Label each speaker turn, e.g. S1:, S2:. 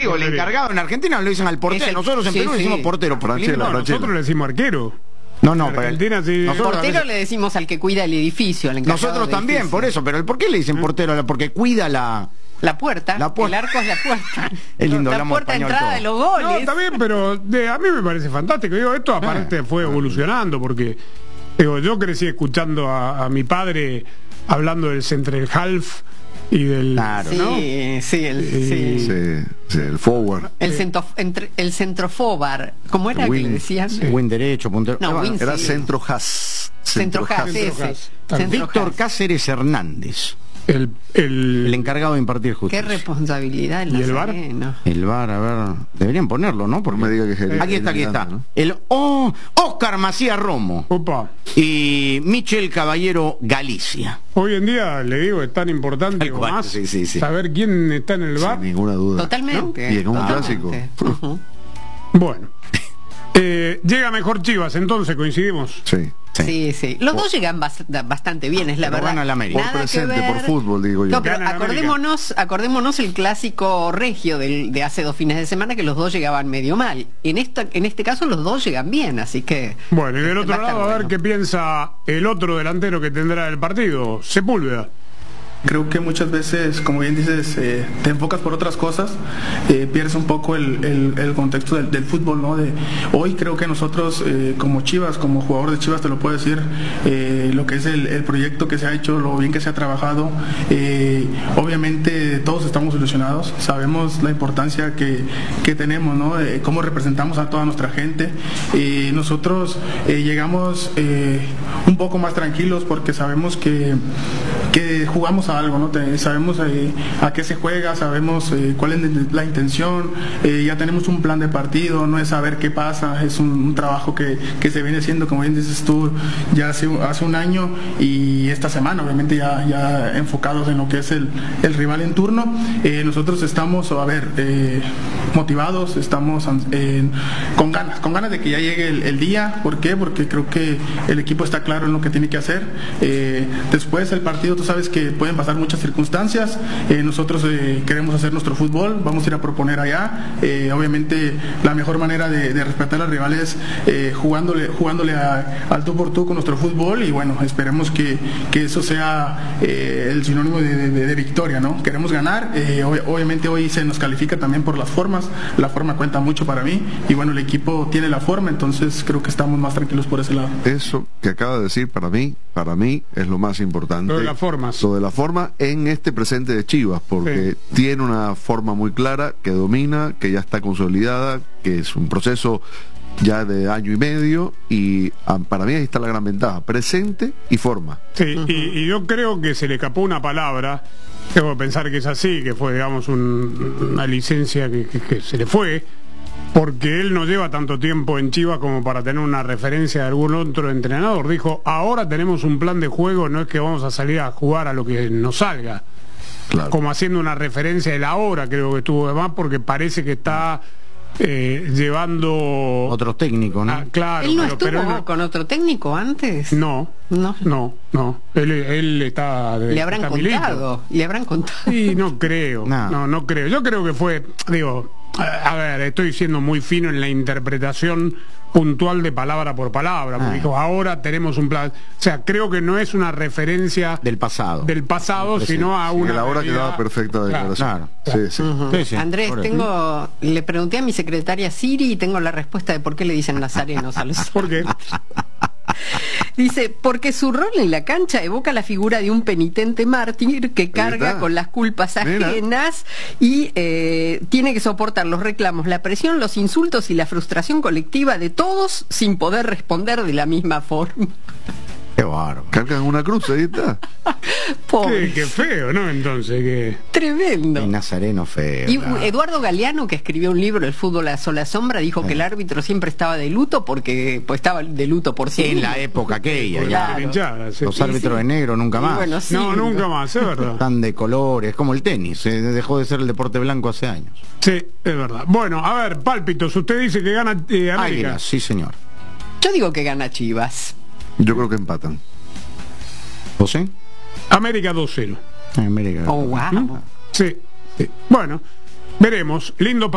S1: digo, el encargado en Argentina lo dicen al portero. Nosotros en Perú le decimos portero.
S2: Nosotros le decimos arquero.
S1: No, pero
S2: Argentina, sí.
S3: Portero le decimos al que cuida el edificio.
S1: Nosotros también, por eso. Pero ¿por qué le dicen portero? Porque cuida la puerta.
S3: El arco es la puerta.
S1: Es lindo,
S3: la puerta de entrada de los goles.
S2: No, está bien, pero a mí me parece fantástico. Digo, esto aparte fue evolucionando, porque yo crecí escuchando a mi padre hablando del central half y del...
S1: Claro,
S3: ¿no? Sí,
S4: el forward.
S3: El centrofobar. ¿Cómo era que le decían?
S1: Win derecho, puntero.
S3: No,
S4: era centro has.
S1: Víctor Cáceres Hernández. El encargado de impartir justicia.
S3: Qué responsabilidad.
S2: ¿Y el VAR?
S1: El VAR, a ver, deberían ponerlo, ¿no? Porque
S4: no me diga que es
S1: aquí está.
S4: ¿no?
S1: Oscar Macías Romo.
S2: Opa.
S1: Y Michel Caballero Galicia.
S2: Hoy en día, le digo, es tan importante o más saber quién está en el VAR.
S4: Sin ninguna duda.
S3: Totalmente.
S4: ¿No? Y en un clásico.
S2: Bueno. Llega mejor Chivas, entonces coincidimos.
S3: Sí. Los dos llegan bastante bien, es la verdad.
S1: Gana la América.
S4: Por presente, por fútbol, digo yo.
S3: No, pero acordémonos el clásico regio de hace 2 fines de semana, que los dos llegaban medio mal. En este caso los dos llegan bien, así que...
S2: Bueno, y del otro lado, a ver qué piensa el otro delantero que tendrá el partido, Sepúlveda.
S5: Creo que muchas veces, como bien dices, te enfocas por otras cosas, pierdes un poco el contexto del fútbol, ¿no? Hoy creo que nosotros, como Chivas, como jugador de Chivas, te lo puedo decir, lo que es el proyecto que se ha hecho, lo bien que se ha trabajado, obviamente todos estamos ilusionados, sabemos la importancia que tenemos, ¿no? Cómo representamos a toda nuestra gente. Nosotros llegamos un poco más tranquilos porque sabemos que jugamos a algo, ¿no? Sabemos a qué se juega, sabemos cuál es la intención, ya tenemos un plan de partido, no es saber qué pasa, es un trabajo que se viene haciendo, como bien dices tú, ya hace un año y esta semana, obviamente ya enfocados en lo que es el rival en turno. Nosotros estamos, motivados, estamos con ganas de que ya llegue el día. ¿Por qué? Porque creo que el equipo está claro en lo que tiene que hacer. Después del partido, tú sabes que pueden pasar muchas circunstancias. Nosotros queremos hacer nuestro fútbol, vamos a ir a proponer allá. Obviamente la mejor manera de respetar al rival es jugándole al tú por tú con nuestro fútbol, y bueno, esperemos que eso sea el sinónimo de victoria, ¿no? Queremos ganar. Obviamente hoy se nos califica también por las formas, la forma cuenta mucho para mí, y bueno, el equipo tiene la forma, entonces creo que estamos más tranquilos por ese lado.
S4: Eso que acaba de decir para mí es lo más importante.
S2: Lo de las formas.
S4: Lo de la forma en este presente de Chivas, porque tiene una forma muy clara, que domina, que ya está consolidada, que es un proceso ya de año y medio, y para mí ahí está la gran ventaja, presente y forma.
S2: Sí, y yo creo que se le escapó una palabra, tengo que pensar que es así, que fue, digamos, una licencia que se le fue, porque él no lleva tanto tiempo en Chivas como para tener una referencia de algún otro entrenador. Dijo, ahora tenemos un plan de juego, no es que vamos a salir a jugar a lo que nos salga. Claro. Como haciendo una referencia de la hora, creo que estuvo de más, porque parece que está llevando...
S1: Otro técnico, ¿no?
S3: Claro. ¿Él no estuvo con otro técnico antes?
S2: No. Él está...
S3: ¿Le habrán contado? ¿Le habrán contado?
S2: Sí, no creo. No creo. Yo creo que fue, a ver, estoy siendo muy fino en la interpretación puntual de palabra por palabra, porque dijo, ahora tenemos un plan. O sea, creo que no es una referencia
S1: del pasado,
S2: sino a una...
S4: Que la hora quedaba perfecta declaración.
S1: Claro.
S3: Sí. Andrés, le pregunté a mi secretaria Siri y tengo la respuesta de por qué le dicen nazarenos a los...
S2: ¿Por qué?
S3: Dice, porque su rol en la cancha evoca la figura de un penitente mártir que carga con las culpas ajenas y tiene que soportar los reclamos, la presión, los insultos y la frustración colectiva de todos sin poder responder de la misma forma.
S1: Qué bárbaro.
S4: Cargan una cruz, ahí está.
S2: Qué feo, ¿no? Entonces, qué...
S3: Tremendo.
S1: El nazareno feo.
S3: Y Eduardo Galeano, que escribió un libro, El fútbol a sola sombra, dijo que el árbitro siempre estaba de luto porque estaba de luto por sí.
S1: En la época aquella,
S3: claro.
S1: Los árbitros de negro nunca más.
S3: Bueno,
S2: no, nunca más, es verdad.
S1: Están de colores, como el tenis, dejó de ser el deporte blanco hace años.
S2: Sí, es verdad. Bueno, a ver, pálpitos, usted dice que gana América.
S1: Águilas, sí señor.
S3: Yo digo que gana Chivas.
S4: Yo creo que empatan.
S1: ¿José?
S2: América 2-0.
S1: América.
S3: Oh, wow.
S2: Sí. Bueno, veremos. Lindo